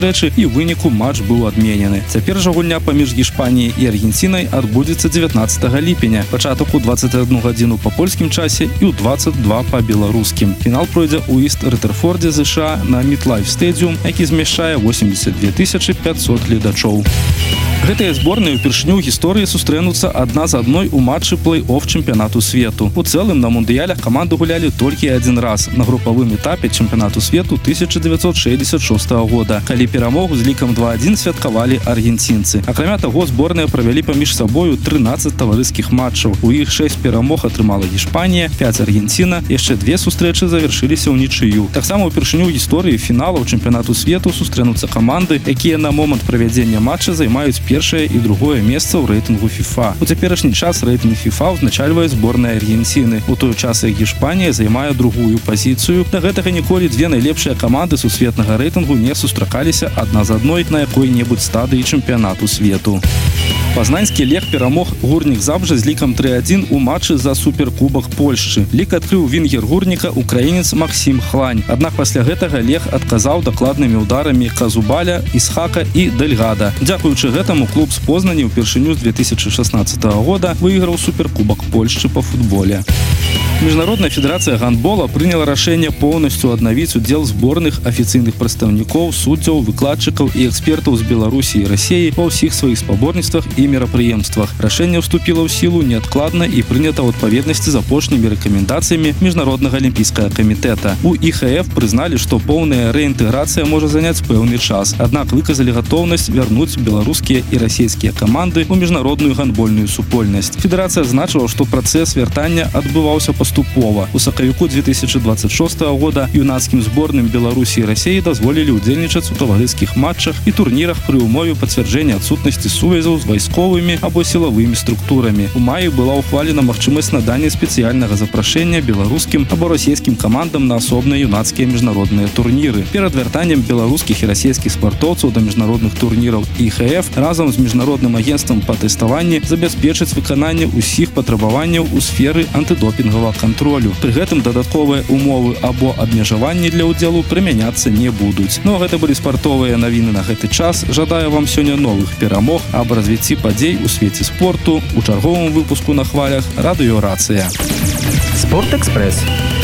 сустрэчы і ў выніку матч быў адменены. Цяпер жа гульня паміж Гішпаніяй і Аргенцінай адбудзецца 19 ліпеня, пачатак у 21 гадзіну па польскім часе і ў 22 па беларускім. Фінал пройдзе ў Іст-Рытэрфордзе, США на MetLife Stadium, які змяшчае 82 500 гледачоў. Гэтыя зборныя ўпершыню ў гісторыі сустрэнуцца адна з адной у матчы плэй-офф чэмпіянату свету. У цэлым на мундыялях каманды гулялі толькі адзін раз на групавым этапе чэмпіянату свету 1966 года, калі перамогу з лікам 2-1 святкавалі аргенцінцы. Акрамя таго, зборныя правялі паміж сабою 13 таварыскіх матчаў. У іх 6 перамог атрымала Гішпанія, 5 Аргенціна, яшчэ 2 сустрэчы завяршыліся ўнічыю. Таксама ўпершыню ў гісторыі фіналаў чэмпіянату свету сустрэнуцца каманды, якія на момант правядзення матча займаюць першае і другое месца ў рэйтынгу FIFA. У цяперашні час рэйтынг FIFA ўзначальвае зборная Аргенціны. У той час, як Гішпанія займае другую пазіцыю. Да гэтага ніколі две найлепшыя каманды сусветнага рэйтынгу не сустракаліся адна з адной на якой-небудзь стадыі чэмпіянату свету. Пазнаньскі Лех перамог Гурнік Забжа з лікам 3-1 у матчы за суперкубак Польшчы. Лік адкрыў вінгер Гурніка украінец Максім Хлань. Аднак пасля гэтага Лех адказаў дакладнымі ўдарамі Казубаля, Ісхака і Дельгада. Дзякуючы гэтаму клуб з Познані ўпершыню з 2016 года выйграў суперкубак Польшчы па футболе. Міжнародная федэрацыя гандбола прыняла рашэнне поўнасцю аднавіць удзел зборных афіцыйных прадстаўнікоў, суддзяў, выкладчыкаў і экспертаў з Беларусі і Расіі ва ўсіх сваіх спаборніцтвах і мерапрыемствах. Рашэнне ўступіла ў сілу неадкладна і прынята ў адпаведнасці з апошнімі рэкамендацыямі Міжнароднага алімпійскага камітэта. У ІХФ прызналі, што поўная рэінтэграцыя можа заняць пэўны час, аднак выказалі гатоўнасць вярнуць беларускія і расійскія каманды ў міжнародную гандбольную супольнасць. Федэрацыя значыла, што працэс вяртання адбываўся паступова. У сакавіку 2026 года юнацкім зборным Беларусі і Расіі дазволілі ўдзельнічаць у таварыскіх матчах і турнірах пры ўмове пацвярджэння адсутнасці сувязяў з вайсковымі або сілавымі структурамі. У маі была ўхвалена магчымасць надання спецыяльнага запрашэння беларускім або расійскім камандам на асобныя юнацкія міжнародныя турніры. Перад вяртаннем беларускіх і расійскіх спартоўцаў да міжнародных турніраў ІХФ разам з міжнародным агенцтвам па тэставанні забяспечыць выкананне ўсіх патрабаванняў у сферы антыдопінгавага кантролю. Пры гэтым дадатковыя умовы або абмежаванні для ўдзелу прымяняцца не будуць. Ну а гэта былі спартовыя навіны на гэты час. Жадаю вам сёння новых перамог аб развіцці падзей у свеце спорту у чарговым выпуску на хвалях Радыё Рацыя. Спортэкспрэс.